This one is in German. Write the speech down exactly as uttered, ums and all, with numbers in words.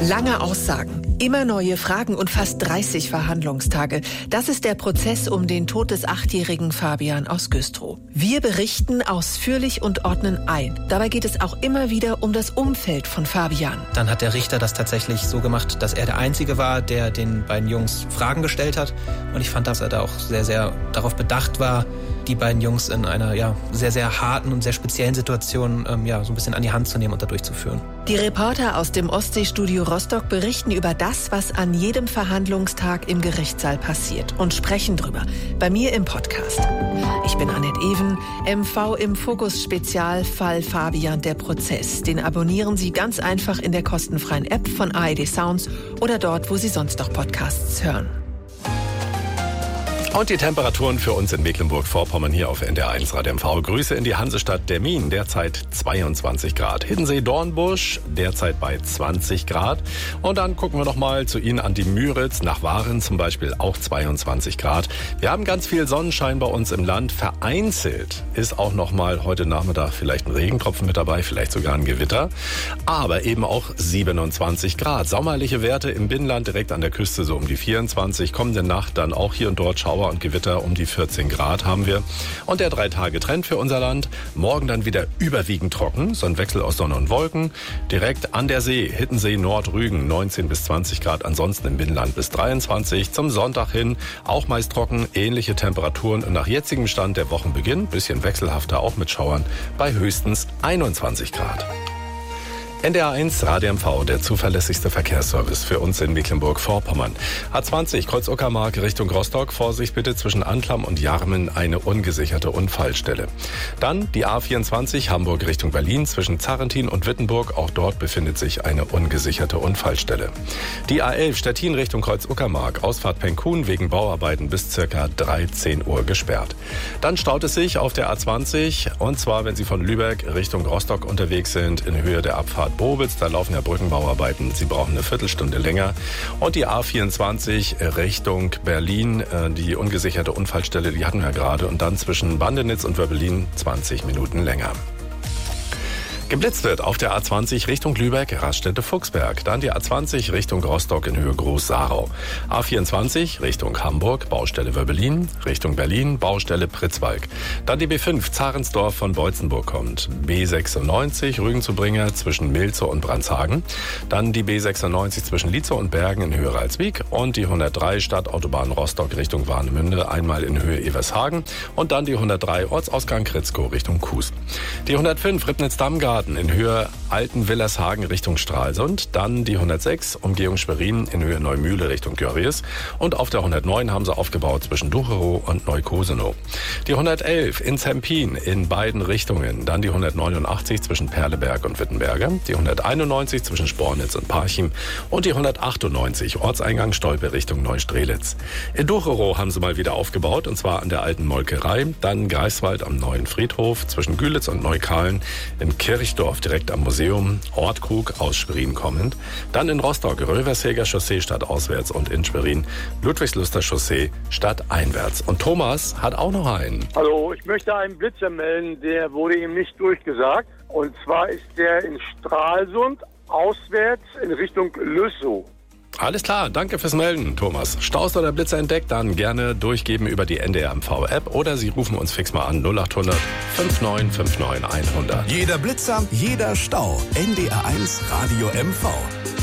Lange Aussagen, immer neue Fragen und fast dreißig Verhandlungstage. Das ist der Prozess um den Tod des achtjährigen Fabian aus Güstrow. Wir berichten ausführlich und ordnen ein. Dabei geht es auch immer wieder um das Umfeld von Fabian. Dann hat der Richter das tatsächlich so gemacht, dass er der Einzige war, der den beiden Jungs Fragen gestellt hat. Und ich fand, dass er da auch sehr, sehr darauf bedacht war, die beiden Jungs in einer ja, sehr, sehr harten und sehr speziellen Situation ähm, ja, so ein bisschen an die Hand zu nehmen und da durchzuführen. Die Reporter aus dem Ostseestudio Rostock berichten über das, was an jedem Verhandlungstag im Gerichtssaal passiert und sprechen drüber. Bei mir im Podcast. Ich bin Annette Even, M V im Fokus Spezial Fall Fabian, der Prozess. Den abonnieren Sie ganz einfach in der kostenfreien App von A R D Sounds oder dort, wo Sie sonst noch Podcasts hören. Und die Temperaturen für uns in Mecklenburg-Vorpommern hier auf N D R eins Radio M V. Grüße in die Hansestadt Dermin, derzeit zweiundzwanzig Grad. Hiddensee-Dornbusch, derzeit bei zwanzig Grad. Und dann gucken wir noch mal zu Ihnen an die Müritz, nach Waren zum Beispiel, auch zweiundzwanzig Grad. Wir haben ganz viel Sonnenschein bei uns im Land. Vereinzelt ist auch noch mal heute Nachmittag vielleicht ein Regentropfen mit dabei, vielleicht sogar ein Gewitter. Aber eben auch siebenundzwanzig Grad. Sommerliche Werte im Binnenland, direkt an der Küste so um die vierundzwanzig. Kommende Nacht dann auch hier und dort Schauer und Gewitter um die vierzehn Grad haben wir. Und der drei Tage Trend für unser Land. Morgen dann wieder überwiegend trocken, so ein Wechsel aus Sonne und Wolken. Direkt an der See, Hiddensee, Nord-Rügen, neunzehn bis zwanzig Grad. Ansonsten im Binnenland bis dreiundzwanzig. Zum Sonntag hin auch meist trocken, ähnliche Temperaturen. Und nach jetzigem Stand der Wochenbeginn, bisschen wechselhafter auch mit Schauern, bei höchstens einundzwanzig Grad. N D R eins Radio M V, der zuverlässigste Verkehrsservice für uns in Mecklenburg-Vorpommern. A zwanzig Kreuz-Uckermark Richtung Rostock. Vorsicht bitte, zwischen Anklam und Jarmen eine ungesicherte Unfallstelle. Dann die A vierundzwanzig Hamburg Richtung Berlin zwischen Zarrentin und Wittenburg. Auch dort befindet sich eine ungesicherte Unfallstelle. Die A elf Stettin Richtung Kreuz-Uckermark. Ausfahrt Penkun wegen Bauarbeiten bis circa dreizehn Uhr gesperrt. Dann staut es sich auf der A zwanzig. Und zwar, wenn Sie von Lübeck Richtung Rostock unterwegs sind, in Höhe der Abfahrt Bobitz, da laufen ja Brückenbauarbeiten. Sie brauchen eine Viertelstunde länger. Und die A vierundzwanzig Richtung Berlin, die ungesicherte Unfallstelle, die hatten wir gerade. Und dann zwischen Bandenitz und Wöbbelin zwanzig Minuten länger. Geblitzt wird auf der A zwanzig Richtung Lübeck, Raststätte-Fuchsberg. Dann die A zwanzig Richtung Rostock in Höhe Groß-Sarau. A vierundzwanzig Richtung Hamburg, Baustelle Wöbbelin. Richtung Berlin, Baustelle Pritzwalk. Dann die B fünf, Zarensdorf von Beutzenburg kommt. B sechsundneunzig, Rügen zu Bringe zwischen Milzow und Brandshagen. Dann die B sechsundneunzig zwischen Lietzow und Bergen in Höhe Ralswiek. Und die hundertdrei Stadtautobahn Rostock Richtung Warnemünde, einmal in Höhe Evershagen. Und dann die hundertdrei Ortsausgang Kritzkow Richtung Kues. Die hundertfünf Ribnitz-Dammgarten in Höhe Alten-Willershagen Richtung Stralsund. Dann die hundertsechs Umgehung Schwerin in Höhe Neumühle Richtung Görries. Und auf der hundertneun haben sie aufgebaut zwischen Ducherow und Neukosenow. Die hundertelf in Zempin in beiden Richtungen. Dann die hundertneunundachtzig zwischen Perleberg und Wittenberge. Die hunderteinundneunzig zwischen Spornitz und Parchim. Und die hundertachtundneunzig Ortseingang Stolpe Richtung Neustrelitz. In Ducherow haben sie mal wieder aufgebaut, und zwar an der alten Molkerei. Dann Greifswald am neuen Friedhof zwischen Gülitz und Neukahlen. In Kirchdorf direkt am Museum, Ortkrug aus Schwerin kommend. Dann in Rostock Rövershäger Chaussee stadtauswärts und in Schwerin Ludwigsluster Chaussee stadteinwärts. Und Thomas hat auch noch einen. Hallo, ich möchte einen Blitzer melden, der wurde ihm nicht durchgesagt. Und zwar ist der in Stralsund auswärts in Richtung Lüssow. Alles klar, danke fürs Melden, Thomas. Staus oder Blitzer entdeckt, dann gerne durchgeben über die N D R M V-App oder Sie rufen uns fix mal an null acht hundert fünfundneunzig neunundfünfzig hundert. Jeder Blitzer, jeder Stau. N D R eins Radio M V.